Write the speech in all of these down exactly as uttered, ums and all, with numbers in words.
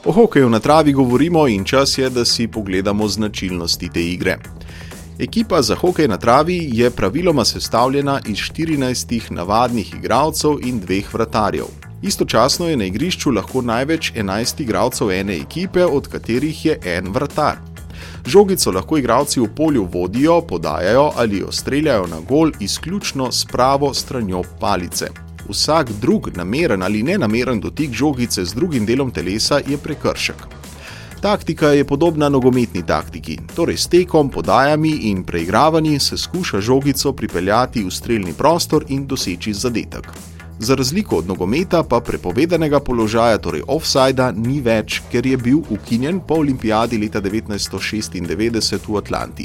O hokeju na travi govorimo in čas je, da si pogledamo značilnosti te igre. Ekipa za hokej na travi je praviloma sestavljena iz štirinajstih navadnih igralcev in dveh vratarjev. Istočasno je na igrišču lahko največ enajst igralcev ene ekipe, od katerih je en vratar. Žogico lahko igralci v polju vodijo, podajajo ali jo streljajo na gol izključno s pravo stranjo palice. Vsak drug nameren ali nenameren dotik žogice z drugim delom telesa je prekršek. Taktika je podobna nogometni taktiki, torej s tekom, podajami in preigravanji se skuša žogico pripeljati v strelni prostor in doseči zadetek. Za razliko od nogometa pa prepovedanega položaja, torej offsida, ni več, ker je bil ukinjen po olimpijadi leta devetnajststo šestindevetdeset v Atlanti.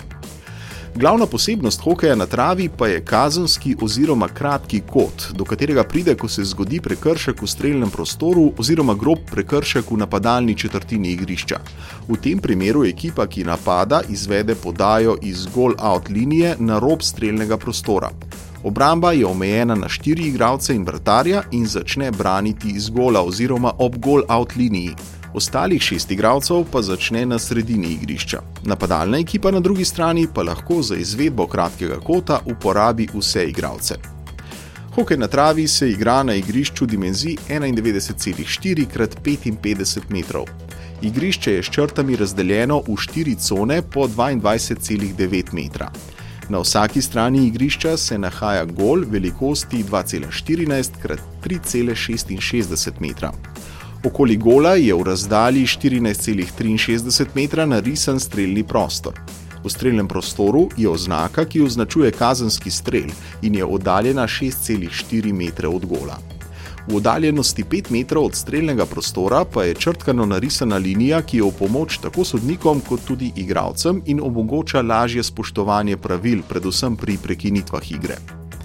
Glavna posebnost hokeja na travi pa je kazenski oziroma kratki kot, do katerega pride, ko se zgodi prekršek v strelnem prostoru oziroma grob prekršek v napadalni četrtini igrišča. V tem primeru ekipa, ki napada, izvede podajo iz goal-out linije na rob strelnega prostora. Obramba je omejena na štiri igralce in vratarja in začne braniti iz gola oziroma ob goal-out liniji. Ostalih šest igralcev pa začne na sredini igrišča. Napadalna ekipa na drugi strani pa lahko za izvedbo kratkega kota uporabi vse igralce. Hokej na travi se igra na igrišču dimenzij enaindevetdeset celih štiri krat petinpetdeset metrov. Igrišče je s črtami razdeljeno v štiri cone po dvaindvajset celih devet metra. Na vsaki strani igrišča se nahaja gol velikosti dva cela štirinajst krat tri cela šestinšestdeset metra. Okoli gola je v razdalji štirinajst celih triinšestdeset metra narisan strelni prostor. V strelnem prostoru je oznaka, ki označuje kazenski strel in je oddaljena šest celih štiri metra od gola. V oddaljenosti pet metrov od strelnega prostora pa je črtkano narisana linija, ki je v pomoč tako sodnikom kot tudi igralcem in omogoča lažje spoštovanje pravil, predvsem pri prekinitvah igre.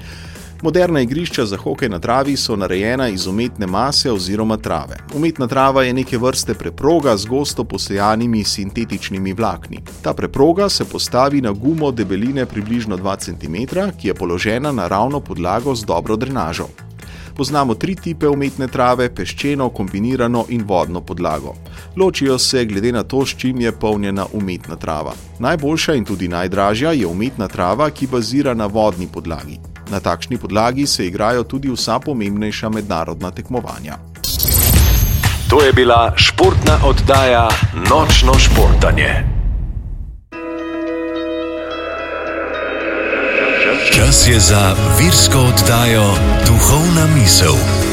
Moderna igrišča za hokej na travi so narejena iz umetne mase oziroma trave. Umetna trava je neke vrste preproga z gosto posejanimi sintetičnimi vlakni. Ta preproga se postavi na gumo debeline približno dva centimetra, ki je položena na ravno podlago z dobro drenažo. Poznamo tri tipe umetne trave, peščeno, kombinirano in vodno podlago. Ločijo se glede na to, s čim je polnjena umetna trava. Najboljša in tudi najdražja je umetna trava, ki bazira na vodni podlagi. Na takšni podlagi se igrajo tudi vsa pomembnejša mednarodna tekmovanja. To je bila športna oddaja Nočno športanje. Čas je za virsko oddajo Duhovna misel.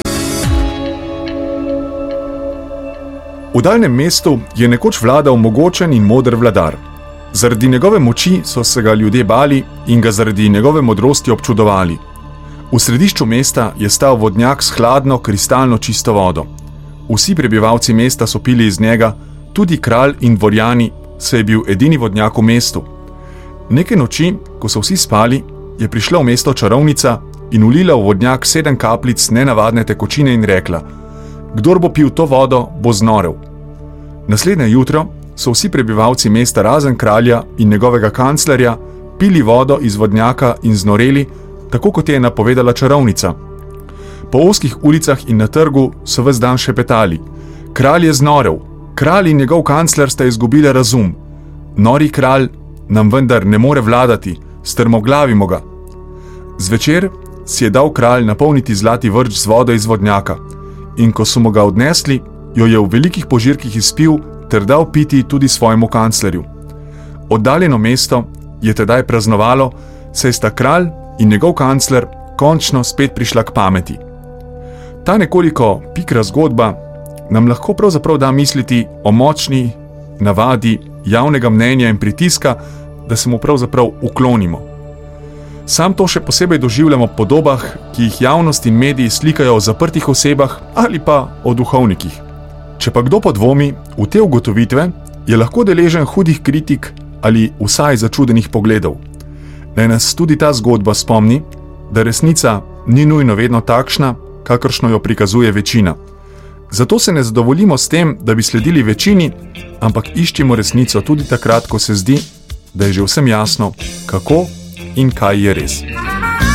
V daljnem mestu je nekoč vladal mogočen in moder vladar. Zaradi njegove moči so se ga ljudje bali in ga zaradi njegove modrosti občudovali. V središču mesta je stal vodnjak s hladno, kristalno čisto vodo. Vsi prebivalci mesta so pili iz njega, tudi kralj in dvorjani, saj je bil edini vodnjak v mestu. Neke noči, ko so vsi spali, je prišla v mesto čarovnica in ulila v vodnjak sedem kapljic nenavadne tekočine in rekla: "Kdor bo pil to vodo, bo znorel." Naslednje jutro so vsi prebivalci mesta razen kralja in njegovega kanclerja pili vodo iz vodnjaka in znoreli, tako kot je napovedala čarovnica. Po ozkih ulicah in na trgu so ves dan šepetali: "Kralj je znorel, kralj in njegov kancler sta izgubila razum. Nori kralj nam vendar ne more vladati, strmoglavimo ga." Zvečer si je dal kralj napolniti zlati vrč z vodo iz vodnjaka in ko so mu ga odnesli, jo je v velikih požirkih izpil ter dal piti tudi svojemu kanclerju. Oddaljeno mesto je tedaj praznovalo, saj sta kralj in njegov kancler končno spet prišla k pameti. Ta nekoliko pikra zgodba nam lahko pravzaprav da misliti o močni navadi javnega mnenja in pritiska, da se mu pravzaprav uklonimo. Sam to še posebej doživljamo v podobah, ki jih javnost in mediji slikajo o zaprtih osebah ali pa o duhovnikih. Če pa kdo podvomi v te ugotovitve, je lahko deležen hudih kritik ali vsaj začudenih pogledov. Naj nas tudi ta zgodba spomni, da resnica ni nujno vedno takšna, kakršno jo prikazuje večina. Zato se ne zadovoljimo s tem, da bi sledili večini, ampak iščimo resnico tudi takrat, ko se zdi, da je že vsem jasno, kako in kaj je res.